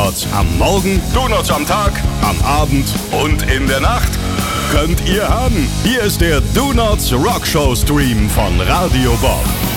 Donuts am Morgen, Donuts am Tag, am Abend und in der Nacht könnt ihr haben. Hier ist der Donuts Rockshow Stream von Radio Bob.